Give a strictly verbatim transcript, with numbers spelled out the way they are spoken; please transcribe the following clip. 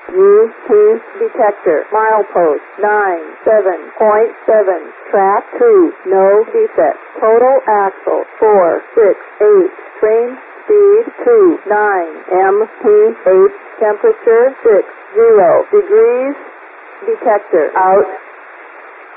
U T detector. Milepost nine seven point seven. Track two. No defect. Total axle four six eight. Train speed two nine. M P H temperature six zero degrees. Detector out.